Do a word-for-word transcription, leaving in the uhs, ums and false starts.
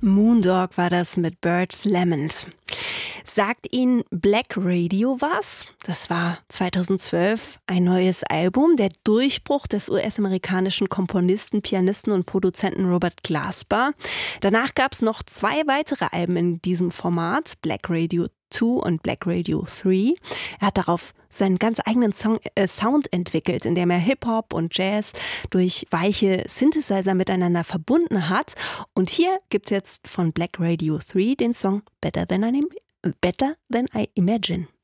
Moondog war das mit Birds Lament. Sagt Ihnen Black Radio was? Das war zweitausendzwölf ein neues Album, der Durchbruch des U S-amerikanischen Komponisten, Pianisten und Produzenten Robert Glasper. Danach gab es noch zwei weitere Alben in diesem Format, Black Radio zwei und Black Radio drei. Er hat darauf seinen ganz eigenen Song, äh, Sound entwickelt, in dem er Hip-Hop und Jazz durch weiche Synthesizer miteinander verbunden hat. Und hier gibt's jetzt von Black Radio drei den Song Better Than I, Better Than I Imagine.